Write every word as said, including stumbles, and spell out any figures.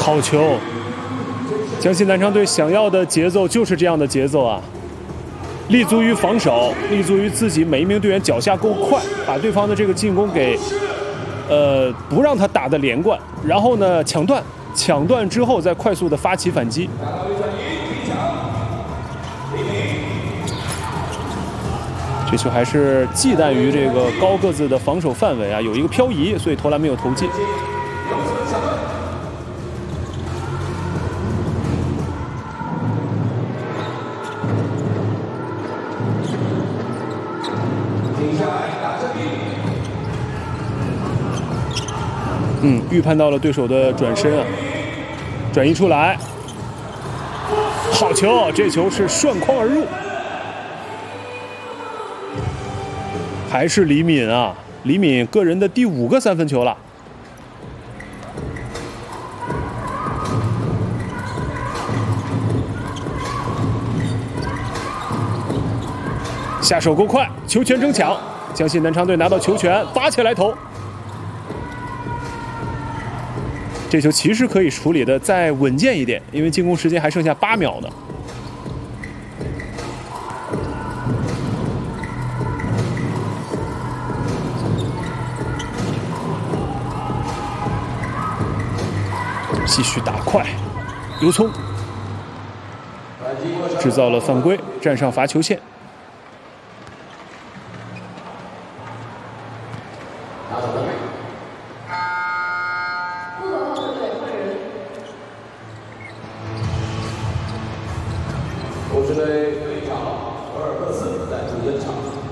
好球！江西南昌队想要的节奏就是这样的节奏啊，立足于防守，立足于自己每一名队员脚下够快，把对方的这个进攻给，呃，不让他打得连贯，然后呢抢断，抢断之后再快速的发起反击。这球还是忌惮于这个高个子的防守范围啊，有一个漂移，所以投篮没有投进。嗯，预判到了对手的转身啊，转移出来，好球！这球是涮筐而入，还是李敏啊，李敏个人的第五个三分球了。下手够快，球权争抢，江西南昌队拿到球权，拔起来投。这球其实可以处理的再稳健一点，因为进攻时间还剩下八秒呢。继续打快，刘聪制造了犯规，站上罚球线。 国之队队长博尔克斯在主登场。